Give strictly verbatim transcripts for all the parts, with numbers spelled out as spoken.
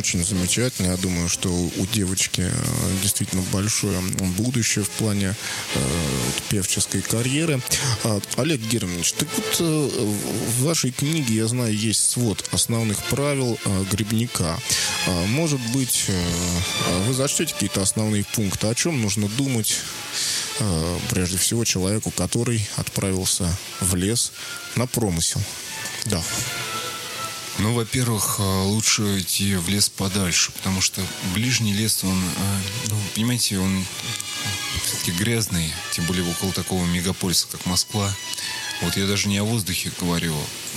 очень замечательно. Я думаю, что у девочки действительно большое будущее в плане э, певческой карьеры. А, Олег Германович, так вот в вашей книге, я знаю, есть свод основных правил э, грибника. А, может быть, э, вы зачтете какие-то основные пункты, о чем нужно думать э, прежде всего человеку, который отправился в лес на промысел? Да. Ну, во-первых, лучше идти в лес подальше, потому что ближний лес, он, ну, понимаете, он все-таки грязный, тем более около такого мегаполиса, как Москва. Вот я даже не о воздухе говорю,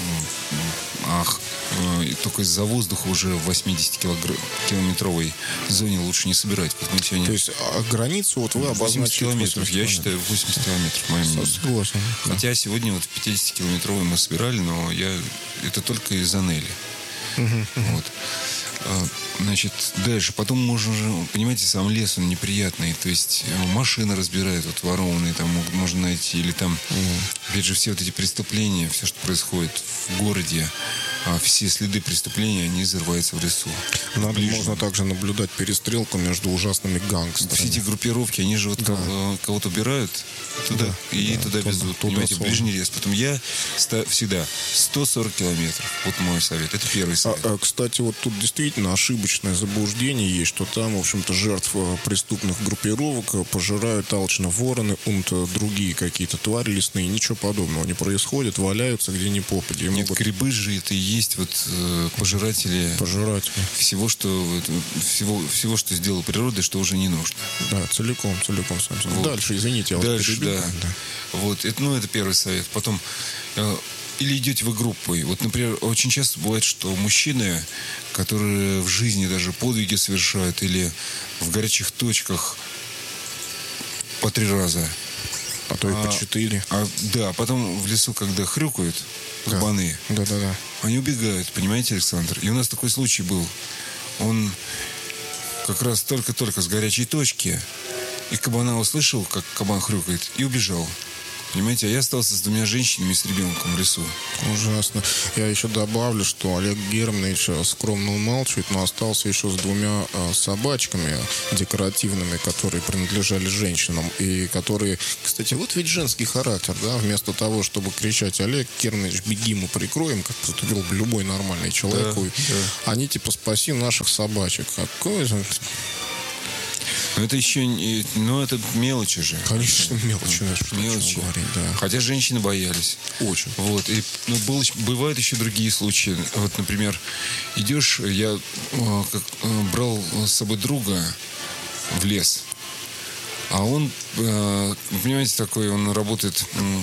ах, только из-за воздуха уже в восьмидесятикилометровой зоне лучше не собирать. Сегодня... То есть а границу вот вы обозначили километров, я считаю, восемьдесят километров, мое мнение. Согласен. Хотя сегодня вот пятидесятикилометровой мы собирали, но я... это только из-за Нелли. Uh-huh, uh-huh. Вот. Значит, дальше. Потом можно же, понимаете, сам лес, он неприятный. То есть машины разбирают, вот ворованные там можно найти. Или там, mm. опять же, все вот эти преступления, все, что происходит в городе, а все следы преступления, они взрываются в лесу. Надо, Ближе. можно также наблюдать перестрелку между ужасными гангстерами. Все эти группировки, они же вот да. кого-то убирают туда да, и да, туда везут. Туда, понимаете, туда ближний лес. Потом я всегда сто сорок километров. Вот мой совет. Это первый совет. А, а, кстати, вот тут действительно ошибочное заблуждение есть, что там, в общем-то, жертв преступных группировок пожирают алчно вороны, умт, другие какие-то твари лесные. Ничего подобного не происходит. Валяются где ни попадя. Нет, могут... грибы же это и есть вот э, пожиратели, пожиратели всего, что всего, всего, что сделала природа, что уже не нужно. Да, целиком, целиком. Вот. Дальше, извините, я Дальше, вас перебил. да. да. Вот, это, ну, это первый совет. Потом, э, или идете вы группой. Вот, например, очень часто бывает, что мужчины, которые в жизни даже подвиги совершают или в горячих точках по три раза. А то и а, по четыре. А, да, потом в лесу, когда хрюкают кабаны, да. Да, да, да. они убегают, понимаете, Александр? И у нас такой случай был. Он как раз только-только с горячей точки, и кабана услышал, как кабан хрюкает, и убежал. Понимаете, а я остался с двумя женщинами и с ребенком в лесу. Ужасно. Я еще добавлю, что Олег Германович скромно умалчивает, но остался еще с двумя э, собачками декоративными, которые принадлежали женщинам. И которые, кстати, вот ведь женский характер, да, вместо того, чтобы кричать: Олег Германович, беги, мы прикроем, как поступил бы любой нормальный человек, да, да. Они типа: спаси наших собачек. Какой же... Но это еще, ну, это мелочи же. Конечно, мелочи. Мелочи. Говорить, да. Хотя женщины боялись. Очень. Вот. И, ну, был, бывают еще другие случаи. Вот, например, идешь, я э, как, э, брал с собой друга в лес. А он, э, понимаете, такой, он работает...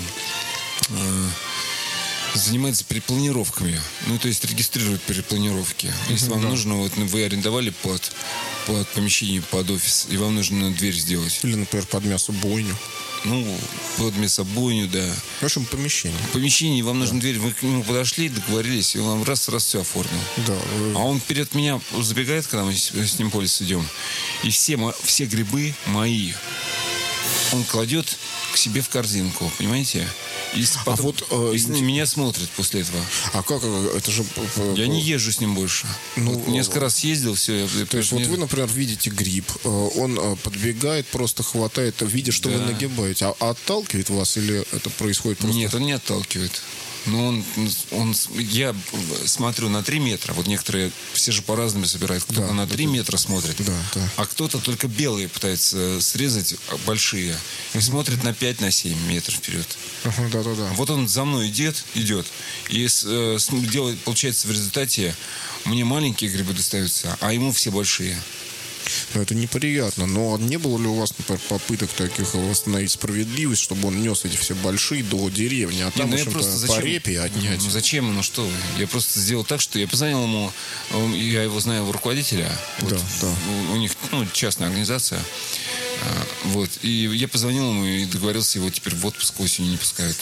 Э, занимается перепланировками. Ну, то есть регистрирует перепланировки. Если вам да. нужно, вот вы арендовали под, под помещение, под офис, и вам нужно дверь сделать. Или, например, под мясобойню. Ну, под мясобойню, да. В общем, помещение. Помещение, вам нужна да. дверь. Вы к нему подошли, договорились, и он вам раз-раз все оформил. Да. Вы... А он перед меня забегает, когда мы с ним по лесу идем, и все, все грибы мои он кладет к себе в корзинку, понимаете? И потом, а вот э, и меня смотрят после этого. А как это же? Я не езжу с ним больше. Ну, вот несколько раз съездил, все. Я, то есть вот не... вы, например, видите гриб, он подбегает, просто хватает, видя, что да. вы нагибаете, а отталкивает вас или это происходит просто? Нет, он не отталкивает. Ну, он, он, я смотрю на три метра. Вот некоторые, все же по-разному собирают. Кто-то да, на три метра смотрит, да, да. а кто-то только белые пытается срезать, большие, и смотрит на пять, на семь метров вперед. Uh-huh, да, да, да. Вот он за мной идет, идет. И э, делает, получается, в результате мне маленькие грибы достаются, а ему все большие. Ну, это неприятно. Но не было ли у вас, например, попыток таких восстановить справедливость, чтобы он нес эти все большие до деревни, а там, не, ну, в общем-то, по репе отнять? Ну, зачем? Ну что? Я просто сделал так, что я позвонил ему, я его знаю, его руководителя. Вот, да, да. У, у них, ну, частная организация. Вот. И я позвонил ему и договорился, его теперь в отпуск осенью не пускают.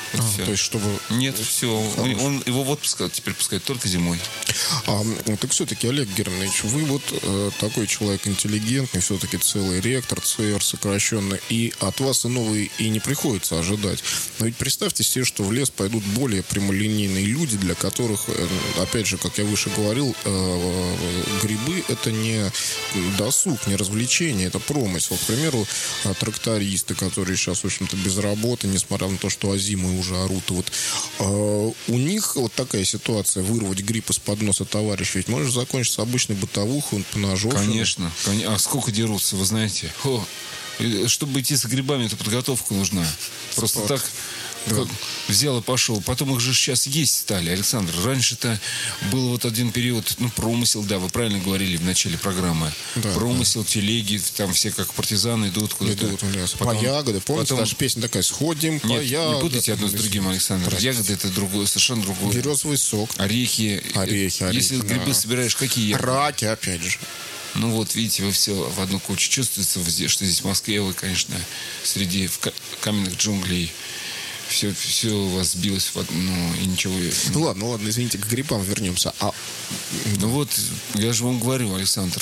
Вот А, всё. то есть, чтобы... Нет, все. Он, он его в отпуск теперь пускает только зимой. А, так все-таки, Олег Германович, вы вот э, такой человек интеллигентный, все-таки целый ректор, ЦР сокращенно, и от вас иного и, и не приходится ожидать. Но ведь представьте себе, что в лес пойдут более прямолинейные люди, для которых, э, опять же, как я выше говорил, э, грибы — это не досуг, не развлечение, это промысел. К примеру, э, трактористы, которые сейчас, в общем-то, без работы, несмотря на то, что озимы уже орут, вот, э, у них вот такая ситуация, вырвать гриб из-под носа товарища, ведь может закончиться обычной бытовухой, поножовщиной. Конечно, конечно. А сколько дерутся, вы знаете? О, чтобы идти с грибами, то подготовка нужна. Просто так... Как взял и пошел. Потом их же сейчас есть стали, Александр. Раньше-то был вот один период, ну, промысел, да, вы правильно говорили в начале программы. Да, промысел, да. Телеги, там все как партизаны идут куда-то. Идут в лес. Потом, по ягоды. Помните, потом... даже песня такая: «Сходим по Нет, ягоды». Не путайте одно с другим, Александр. Простите. Ягоды — это другое, совершенно другое. Березовый сок. Орехи. Орехи, орехи. Если да. грибы собираешь, какие ягоды? Раки, опять же. Ну вот, видите, вы все в одну кучу. Чувствуется, что здесь в Москве вы, конечно, среди каменных джунглей. Все, все у вас сбилось, ну, и ничего... Ну, ладно, ладно, извините, к грибам вернемся. А... Ну, вот, я же вам говорю, Александр,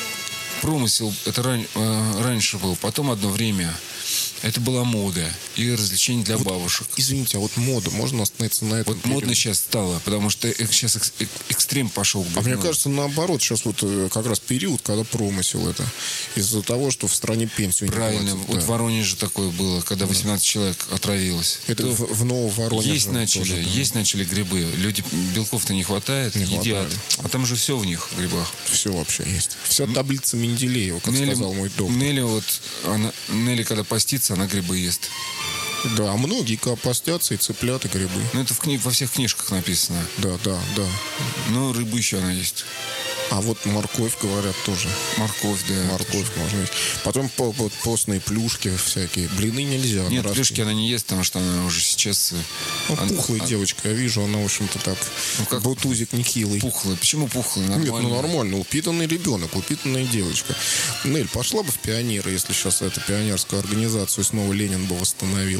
промысел, это ран... раньше был, потом одно время... Это была мода и развлечение для вот, бабушек. Извините, а вот мода, можно остановиться на этом? Вот периоде? Модно сейчас стало, потому что сейчас экс- экстрем пошел. А мне кажется, наоборот, сейчас вот как раз период, когда промысел это. Из-за того, что в стране пенсию Правильно, не платят. Вот да. в Воронеже такое было, когда восемнадцать да. человек отравилось. Это То в, в Нововоронеже. Есть начали, тоже, да. есть начали грибы. Люди, белков-то не хватает, не едят. Хватает. А там же все в них, в грибах. Все вообще есть. Вся таблица Менделеева, как Нелли, сказал мой доктор. Нелли, вот, она, Нелли, когда постится, она грибы ест. Да, а многие постятся и цыплят, и грибы. Ну, это в кни... во всех книжках написано. Да, да, да. Ну, рыбу еще она есть. А вот морковь, говорят, тоже. Морковь, да. Морковь тоже. Можно есть. Потом по, по, постные плюшки всякие. Блины нельзя. Нет, плюшки она не ест, потому что она уже сейчас... Ну, она... пухлая а... девочка, я вижу, она, в общем-то, так... Ну, как... Бутузик нехилый. Пухлая. Почему пухлая? Нормально. Нет, ну нормально. Упитанный ребенок, упитанная девочка. Нель, пошла бы в пионеры, если сейчас эту пионерскую организацию снова Ленин бы восстановил?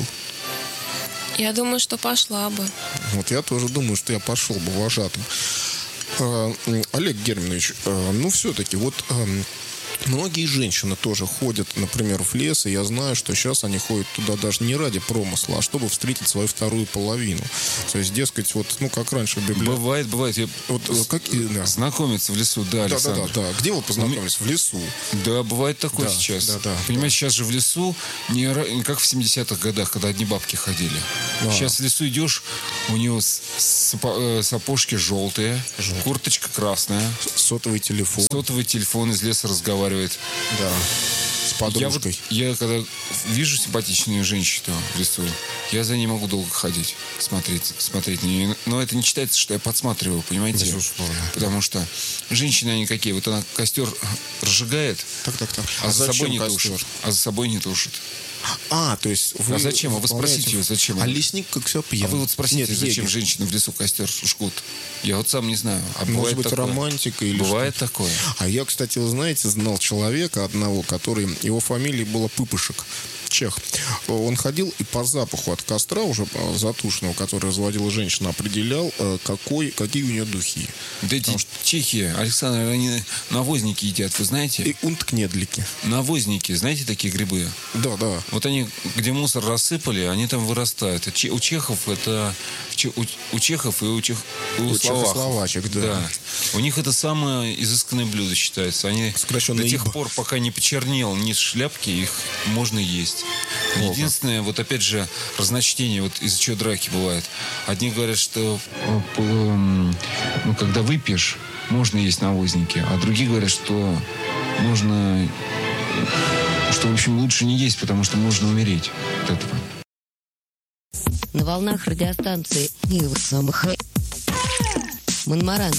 Я думаю, что пошла бы. Вот я тоже думаю, что я пошел бы вожатым. А, Олег Германович, а, ну все-таки вот а, многие женщины тоже ходят, например, в лес, и я знаю, что сейчас они ходят туда даже не ради промысла, а чтобы встретить свою вторую половину. То есть, дескать, вот, ну, как раньше в библиотеке. Бывает, бывает. Я... Вот, какие, да. Знакомиться в лесу, да, Александр. Да, да, да, да. Где вы познакомились? В лесу? Да, бывает такое да, сейчас. Да, да, Понимаете, да. сейчас же в лесу не, не как в семидесятых годах, когда одни бабки ходили. Да. Сейчас в лесу идешь, у него сапо- сапожки желтые, Желтый. Курточка красная. Сотовый телефон. Сотовый телефон из леса разговаривает. Да. С подружкой. Я, вот, я когда вижу симпатичную женщину в лесу, я за ней могу долго ходить, смотреть, смотреть на нее. Но это не считается, что я подсматриваю, понимаете? Безусловно. Потому что женщины, они какие? Вот она костер разжигает, так, так, так. А, а, за собой не костер? тушит, а за собой не тушит. А, то есть вы... А зачем? А вы спросите его, зачем? А лесник как все пьян. А вы вот спросите, Нет, зачем егерь. женщины в лесу костер жгут? Я вот сам не знаю. А Может бывает быть, такое. романтика или Бывает что? такое. А я, кстати, вы знаете, знал человека одного, который... Его фамилия была Пыпышек. Чех. Он ходил и по запаху от костра уже затушенного, который разводила женщина, определял, какой, какие у нее духи. Да эти что... чехи, Александр, они навозники едят, вы знаете? И унткнедлики. Навозники, знаете такие грибы? Да, да. Вот они, где мусор рассыпали, они там вырастают. У чехов это... У чехов и у, чех... у, у чехословачек, да. да. У них это самое изысканное блюдо считается. Они Сокращенно до тех ибо. пор, пока не почернел низ шляпки, их можно есть. О, единственное, вот опять же, разночтение, вот из-за чего драки бывают. Одни говорят, что ну, когда выпьешь, можно есть навозники, а другие говорят, что нужно, что, в общем, лучше не есть, потому что можно умереть от этого. На волнах радиостанции Монмаран.